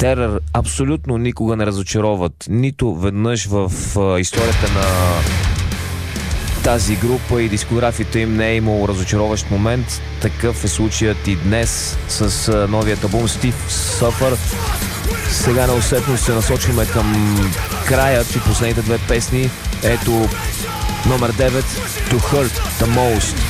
Terror абсолютно никога не разочароват. Нито веднъж в историята на тази група и дискографията им не е имало разочароващ момент. Такъв е случаят и днес с новият албум Steve Suffer. Сега неусетно се насочваме към краят и последните две песни. Ето номер 9, To Hurt The Most.